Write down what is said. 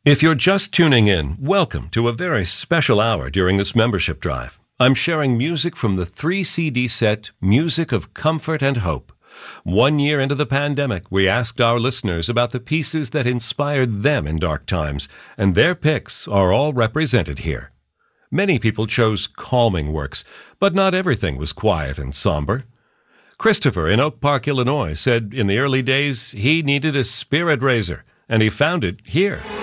If you're just tuning in, welcome to a very special hour during this membership drive. I'm sharing music from the 3-CD set, Music of Comfort and Hope. 1 year into the pandemic, we asked our listeners about the pieces that inspired them in dark times, and their picks are all represented here. Many people chose calming works, but not everything was quiet and somber. Christopher in Oak Park, Illinois, said in the early days he needed a spirit raiser, and he found it here.